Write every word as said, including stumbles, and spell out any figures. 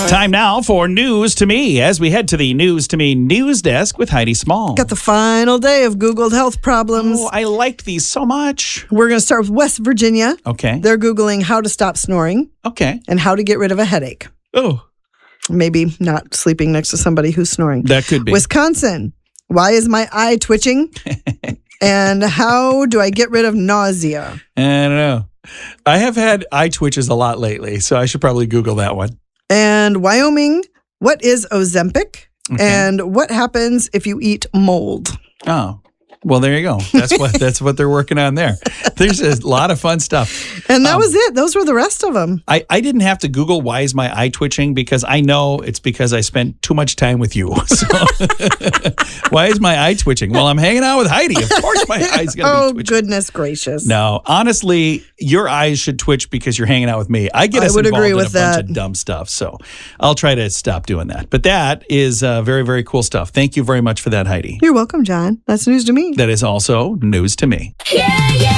Time now for News to Me as we head to the News to Me news desk with Heidi Small. Got the final day of Googled health problems. Oh, I liked these so much. We're going to start with West Virginia. Okay. They're Googling how to stop snoring Okay. and how to get rid of a headache. Oh, Maybe not sleeping next to somebody who's snoring. that could be. Wisconsin. Why is my eye twitching? And how do I get rid of nausea? I don't know. I have had eye twitches a lot lately, so I should probably Google that one. And Wyoming. What is Ozempic? Okay. And what happens if you eat mold? Oh, well, there you go. That's what that's what they're working on there. There's a lot of fun stuff. And that Um, was it. Those were the rest of them. I, I didn't have to Google why is my eye twitching because I know it's because I spent too much time with you. So why is my eye twitching? Well, I'm hanging out with Heidi. Of course my eye's going to Oh, be twitching. goodness gracious. No, honestly, your eyes should twitch because you're hanging out with me. I get I us would involved agree in with a bunch that. of dumb stuff, so I'll try to stop doing that. But that is uh, very, very cool stuff. Thank you very much for that, Heidi. You're welcome, John. That's news to me. That is also news to me. Yeah, yeah.